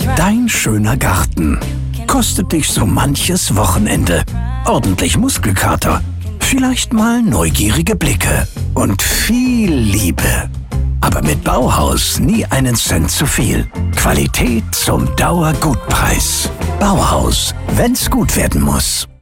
Dein schöner Garten kostet dich so manches Wochenende. Ordentlich Muskelkater, vielleicht mal neugierige Blicke und viel Liebe. Aber mit Bauhaus nie einen Cent zu viel. Qualität zum Dauergutpreis. Bauhaus, wenn's gut werden muss.